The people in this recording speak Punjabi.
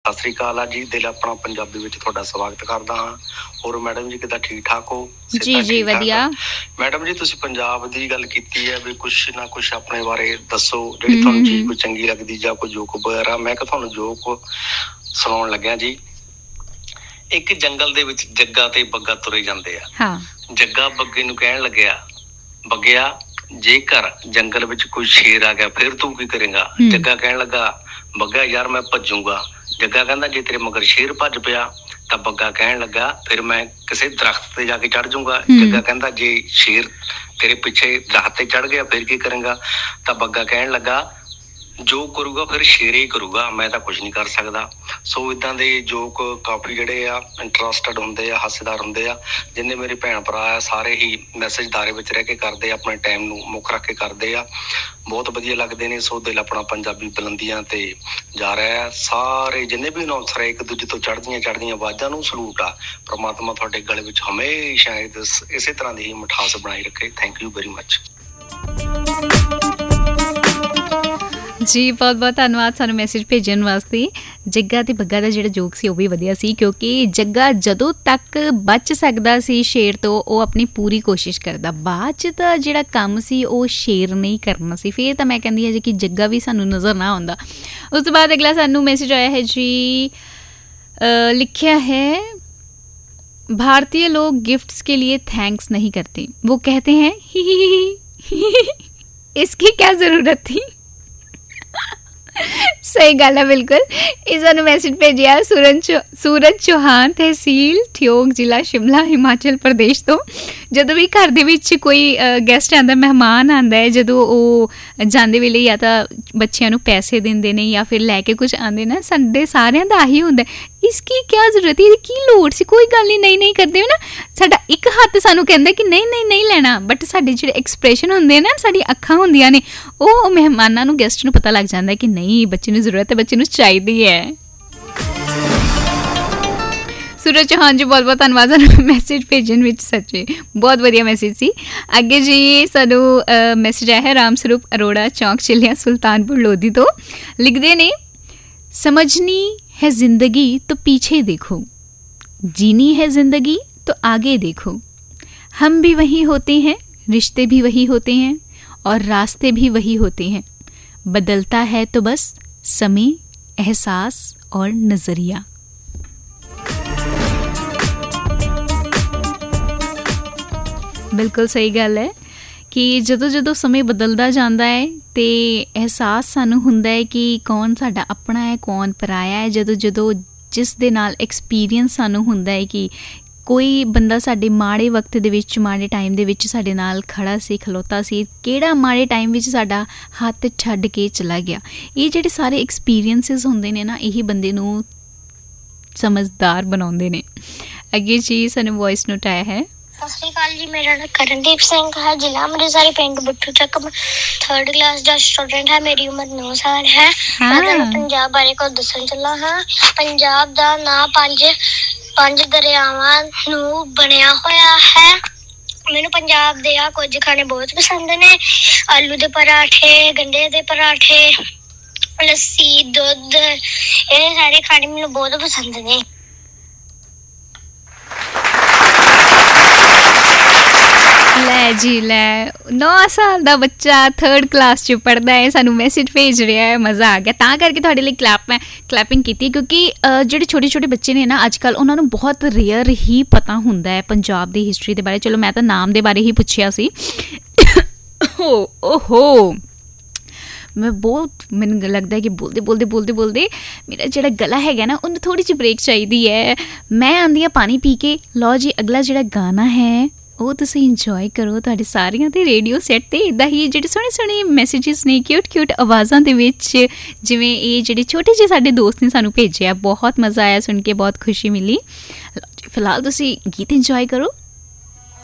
ਸਤਿ ਸ੍ਰੀ ਅਕਾਲ ਆ ਜੀ। ਦਿਲ ਆਪਣਾ ਪੰਜਾਬੀ ਵਿੱਚ ਤੁਹਾਡਾ ਸਵਾਗਤ ਕਰਦਾ ਹਾਂ। ਹੋਰ ਮੈਡਮ ਜੀ ਕਿੱਦਾਂ, ਠੀਕ ਠਾਕ ਹੋ? ਜੀ ਵਧੀਆ। ਮੈਡਮ ਜੀ ਤੁਸੀਂ ਪੰਜਾਬ ਦੀ ਗੱਲ ਕੀਤੀ ਹੈ ਵੀ ਕੁਛ ਨਾ ਕੁਛ ਆਪਣੇ ਬਾਰੇ ਦੱਸੋ, ਜਿਹੜੀ ਤੁਹਾਨੂੰ ਚੀਜ਼ ਕੋਈ ਚੰਗੀ ਲੱਗਦੀ ਜਾਂ ਕੋਈ ਜੋਕ ਵਗੈਰਾ। ਮੈਂ ਕਿ ਤੁਹਾਨੂੰ ਜੋਕ ਸੁਣਾਉਣ ਲੱਗਿਆ ਜੀ। ਇੱਕ ਜੰਗਲ ਦੇ ਵਿੱਚ ਜੱਗਾ ਤੇ ਬੱਗਾ ਤੁਰੇ ਜਾਂਦੇ ਆ। ਜੱਗਾ ਬੱਗੇ ਨੂੰ ਕਹਿਣ ਲੱਗਿਆ, ਬੱਗਿਆ ਜੇਕਰ ਜੰਗਲ ਵਿੱਚ ਕੋਈ ਸ਼ੇਰ ਆ ਗਿਆ ਫਿਰ ਤੂੰ ਕੀ ਕਰੇਗਾ? ਜੱਗਾ ਕਹਿਣ ਲੱਗਾ, ਬੱਗਾ ਯਾਰ ਮੈਂ ਭੱਜੂਗਾ। ਜੱਗਾ ਕਹਿੰਦਾ ਜੇ ਤੇਰੇ ਮਗਰ ਸ਼ੇਰ ਭੱਜ ਪਿਆ ਤਾਂ ਬੱਗਾ ਕਹਿਣ ਲੱਗਾ ਫਿਰ ਮੈਂ ਕਿਸੇ ਦਰਖਤ ਤੇ ਜਾ ਕੇ ਚੜ ਜਾਊਂਗਾ। ਜੱਗਾ ਕਹਿੰਦਾ ਜੇ ਸ਼ੇਰ ਤੇਰੇ ਪਿੱਛੇ ਦਰਖਤ ਤੇ ਚੜ ਗਿਆ ਫਿਰ ਕੀ ਕਰੇਗਾ? ਤਾਂ ਬੱਗਾ ਕਹਿਣ ਲੱਗਾ ਜੋ ਕਰੂਗਾ ਫਿਰ ਸ਼ੇਰ ਹੀ ਕਰੂਗਾ, ਮੈਂ ਤਾਂ ਕੁਛ ਨਹੀਂ ਕਰ ਸਕਦਾ। ਸੋ ਇਦਾਂ ਦੇ ਜੋਕ ਕਾਫੀ ਜਿਹੜੇ ਆ ਇੰਟਰਸਟਡ ਹੁੰਦੇ ਆ, ਹਾਸੇਦਾਰ ਹੁੰਦੇ ਆ। ਜਿੰਨੇ ਮੇਰੇ ਭੈਣ ਭਰਾ ਆ ਸਾਰੇ ਹੀ ਮੈਸੇਜਦਾਰੇ ਵਿੱਚ ਰਹਿ ਕੇ ਕਰਦੇ ਆ, ਆਪਣੇ ਟਾਈਮ ਨੂੰ ਮੁੱਖ ਰੱਖ ਕੇ ਕਰਦੇ ਆ, ਬਹੁਤ ਵਧੀਆ ਲੱਗਦੇ ਨੇ। ਸੋ ਦਿਲ ਆਪਣਾ ਪੰਜਾਬੀ ਬੁਲੰਦੀਆਂ ਤੇ ਜਾ ਰਿਹਾ। ਸਾਰੇ ਜਿੰਨੇ ਵੀ ਅਨਾਉਂਸਰ ਇੱਕ ਦੂਜੇ ਤੋਂ ਚੜ੍ਹਦੀਆਂ ਆਵਾਜ਼ਾਂ ਨੂੰ ਸਲੂਟ ਆ। ਪ੍ਰਮਾਤਮਾ ਤੁਹਾਡੇ ਗਲੇ ਵਿੱਚ ਹਮੇਸ਼ਾ ਇਸੇ ਤਰ੍ਹਾਂ ਦੀ ਹੀ ਮਿਠਾਸ ਬਣਾਈ ਰੱਖੇ। ਥੈਂਕ ਯੂ ਵੈਰੀ ਮਚ ਜੀ। ਬਹੁਤ ਬਹੁਤ ਧੰਨਵਾਦ ਸਾਨੂੰ ਮੈਸੇਜ ਭੇਜਣ ਵਾਸਤੇ। ਜੱਗਾ ਤੇ ਬੱਗਾ ਦਾ ਜਿਹੜਾ ਜੋਕ ਸੀ ਉਹ ਵੀ ਵਧੀਆ ਸੀ, ਕਿਉਂਕਿ ਜੱਗਾ ਜਦੋਂ ਤੱਕ ਬਚ ਸਕਦਾ ਸੀ ਸ਼ੇਰ ਤੋਂ ਉਹ ਆਪਣੀ ਪੂਰੀ ਕੋਸ਼ਿਸ਼ ਕਰਦਾ। ਬਾਅਦ 'ਚ ਤਾਂ ਜਿਹੜਾ ਕੰਮ ਸੀ ਉਹ ਸ਼ੇਰ ਨਹੀਂ ਕਰਨਾ ਸੀ। ਫਿਰ ਤਾਂ ਮੈਂ ਕਹਿੰਦੀ ਹਾਂ ਜੀ ਕਿ ਜੱਗਾ ਵੀ ਸਾਨੂੰ ਨਜ਼ਰ ਨਾ ਆਉਂਦਾ। ਉਸ ਤੋਂ ਬਾਅਦ ਅਗਲਾ ਸਾਨੂੰ ਮੈਸੇਜ ਆਇਆ ਹੈ ਜੀ, लिखा है भारतीय लोग गिफ्ट्स के लिए थैंक्स नहीं करते, वो कहते हैं ही। इसकी क्या ज़रूरत थी? सही गल है बिल्कुल। इस मैसेज भेजिया सूरज चौहान, तहसील ठियोग, जिला शिमला, हिमाचल प्रदेश तो। ਜਦੋਂ ਵੀ ਘਰ ਦੇ ਵਿੱਚ ਕੋਈ ਗੈਸਟ ਆਉਂਦਾ, ਮਹਿਮਾਨ ਆਉਂਦਾ ਹੈ, ਜਦੋਂ ਉਹ ਜਾਂਦੇ ਵੇਲੇ ਜਾਂ ਤਾਂ ਬੱਚਿਆਂ ਨੂੰ ਪੈਸੇ ਦਿੰਦੇ ਨੇ ਜਾਂ ਫਿਰ ਲੈ ਕੇ ਕੁਝ ਆਉਂਦੇ ਨਾ, ਸਾਡੇ ਸਾਰਿਆਂ ਦਾ ਆਹੀ ਹੁੰਦਾ, ਇਸकी क्या ਜ਼ਰੂਰਤ, ਇਹਦੀ ਕੀ ਲੋੜ ਸੀ, ਕੋਈ ਗੱਲ ਨਹੀਂ ਕਰਦੇ ਨਾ। ਸਾਡਾ ਇੱਕ ਹੱਥ ਸਾਨੂੰ ਕਹਿੰਦਾ ਕਿ ਨਹੀਂ ਲੈਣਾ, ਬਟ ਸਾਡੇ ਜਿਹੜੇ ਐਕਸਪ੍ਰੈਸ਼ਨ ਹੁੰਦੇ ਨਾ, ਸਾਡੀਆਂ ਅੱਖਾਂ ਹੁੰਦੀਆਂ ਨੇ, ਉਹ ਮਹਿਮਾਨਾਂ ਨੂੰ, ਗੈਸਟ ਨੂੰ ਪਤਾ ਲੱਗ ਜਾਂਦਾ ਕਿ ਨਹੀਂ ਬੱਚੇ ਨੂੰ ਜ਼ਰੂਰਤ ਹੈ, ਬੱਚੇ ਨੂੰ ਚਾਹੀਦੀ ਹੈ। सूरज चौहान जी बहुत बहुत धन्यवाद सानू मैसेज भेजन विच, सच्चे बहुत वधिया मैसेज सी। अगे जी सानू मैसेज आया है राम स्वरूप अरोड़ा, चौंक चिलिया, सुल्तानपुर लोधी तो। लिखते ने, समझनी है जिंदगी तो पीछे देखो, जीनी है जिंदगी तो आगे देखो, हम भी वही होते हैं, रिश्ते भी वही होते हैं और रास्ते भी वही होते हैं, बदलता है तो बस समय, एहसास और नज़रिया। बिल्कुल सही गल है कि ਜਦੋਂ ਸਮੇਂ ਬਦਲਦਾ ਜਾਂਦਾ ਹੈ ਤੇ ਅਹਿਸਾਸ ਸਾਨੂੰ ਹੁੰਦਾ ਹੈ ਕਿ ਕੌਣ ਸਾਡਾ ਆਪਣਾ ਹੈ, ਕੌਣ ਪਰਾਇਆ ਹੈ। ਜਦੋਂ ਜਿਸ ਦੇ ਨਾਲ ਐਕਸਪੀਰੀਅੰਸ ਸਾਨੂੰ ਹੁੰਦਾ ਹੈ ਕਿ ਕੋਈ ਬੰਦਾ ਸਾਡੇ ਮਾੜੇ ਵਕਤ ਦੇ ਵਿੱਚ, ਮਾੜੇ ਟਾਈਮ ਦੇ ਵਿੱਚ ਸਾਡੇ ਨਾਲ ਖੜਾ ਸੀ, ਖਲੋਤਾ ਸੀ, ਕਿਹੜਾ ਮਾੜੇ ਟਾਈਮ ਵਿੱਚ ਸਾਡਾ ਹੱਥ ਛੱਡ ਕੇ ਚਲਾ ਗਿਆ। ਇਹ ਜਿਹੜੇ ਸਾਰੇ ਐਕਸਪੀਰੀਅੰਸਿਸ ਹੁੰਦੇ ਨੇ ਨਾ, ਇਹੀ ਬੰਦੇ ਨੂੰ ਸਮਝਦਾਰ ਬਣਾਉਂਦੇ ਨੇ। ਅੱਗੇ ਜੀ ਸਾਨੂੰ ਵੌਇਸ ਨੋਟ ਆਇਆ ਹੈ। ਸਤਿ ਸ਼੍ਰੀ ਅਕਾਲ ਜੀ, ਮੇਰਾ ਨਾਮ ਕਰਨਦੀਪ ਸਿੰਘ ਹੈ, ਜ਼ਿਲ੍ਹਾ ਅੰਮ੍ਰਿਤਸਰ, ਪਿੰਡ ਬੁੱਟੂ ਚੱਕ, 3rd ਕਲਾਸ ਦਾ ਸਟੂਡੈਂਟ ਹੈ। ਮੇਰੀ ਉਮਰ 9 ਸਾਲ ਹੈ। ਮੈਂ ਤੁਹਾਨੂੰ ਪੰਜਾਬ ਬਾਰੇ ਕੁਝ ਦੱਸਣ ਚੱਲਾ ਹਾਂ। ਪੰਜਾਬ ਦਾ ਨਾਂ ਪੰਜ ਦਰਿਆਵਾਂ ਨੂੰ ਬਣਿਆ ਹੋਇਆ ਹੈ। ਮੈਨੂੰ ਪੰਜਾਬ ਦੇ ਕੁਝ ਖਾਣੇ ਬਹੁਤ ਪਸੰਦ ਨੇ। ਆਲੂ ਦੇ ਪਰਾਠੇ, ਗੰਢੇ ਦੇ ਪਰਾਠੇ, ਲੱਸੀ, ਦੁੱਧ, ਇਹ ਸਾਰੇ ਖਾਣੇ ਮੈਨੂੰ ਬਹੁਤ ਪਸੰਦ ਨੇ। ਲੈ ਜੀ ਲੈ, 9 ਸਾਲ ਦਾ ਬੱਚਾ 3rd ਕਲਾਸ 'ਚ ਪੜ੍ਹਦਾ ਹੈ, ਸਾਨੂੰ ਮੈਸੇਜ ਭੇਜ ਰਿਹਾ ਹੈ। ਮਜ਼ਾ ਆ ਗਿਆ, ਤਾਂ ਕਰਕੇ ਤੁਹਾਡੇ ਲਈ ਕਲੈਪਿੰਗ ਕੀਤੀ, ਕਿਉਂਕਿ ਜਿਹੜੇ ਛੋਟੇ ਬੱਚੇ ਨੇ ਨਾ ਅੱਜ ਕੱਲ੍ਹ, ਉਹਨਾਂ ਨੂੰ ਬਹੁਤ ਰੇਅਰ ਹੀ ਪਤਾ ਹੁੰਦਾ ਹੈ ਪੰਜਾਬ ਦੀ ਹਿਸਟਰੀ ਦੇ ਬਾਰੇ। ਚਲੋ ਮੈਂ ਤਾਂ ਨਾਮ ਦੇ ਬਾਰੇ ਹੀ ਪੁੱਛਿਆ ਸੀ। ਓਹੋ ਮੈਨੂੰ ਲੱਗਦਾ ਹੈ ਕਿ ਬੋਲਦੇ ਮੇਰਾ ਜਿਹੜਾ ਗਲਾ ਹੈਗਾ ਨਾ, ਉਹਨੂੰ ਥੋੜ੍ਹੀ ਜਿਹੀ ਬ੍ਰੇਕ ਚਾਹੀਦੀ ਹੈ। ਮੈਂ ਆਉਂਦੀ ਹਾਂ ਪਾਣੀ ਪੀ ਕੇ। ਲਓ ਜੀ, ਅਗਲਾ ਜਿਹੜਾ ਗਾਣਾ ਹੈ ਉਹ ਤੁਸੀਂ ਇੰਜੋਏ ਕਰੋ ਤੁਹਾਡੇ ਸਾਰਿਆਂ ਦੇ ਰੇਡੀਓ ਸੈੱਟ 'ਤੇ। ਇੱਦਾਂ ਹੀ ਜਿਹੜੇ ਸੋਹਣੇ ਮੈਸੇਜਿਸ ਨੇ, ਕਿਊਟ ਆਵਾਜ਼ਾਂ ਦੇ ਵਿੱਚ, ਜਿਵੇਂ ਇਹ ਜਿਹੜੇ ਛੋਟੇ ਜਿਹੇ ਸਾਡੇ ਦੋਸਤ ਨੇ ਸਾਨੂੰ ਭੇਜਿਆ। ਬਹੁਤ ਮਜ਼ਾ ਆਇਆ ਸੁਣ ਕੇ, ਬਹੁਤ ਖੁਸ਼ੀ ਮਿਲੀ। ਫਿਲਹਾਲ ਤੁਸੀਂ ਗੀਤ ਇੰਜੋਏ ਕਰੋ।